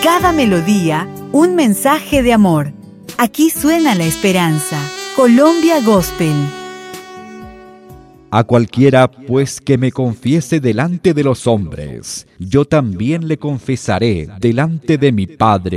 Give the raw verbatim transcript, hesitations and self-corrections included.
cada melodía, un mensaje de amor. Aquí suena la esperanza. Colombia Gospel. A cualquiera, pues, que me confiese delante de los hombres, yo también le confesaré delante de mi Padre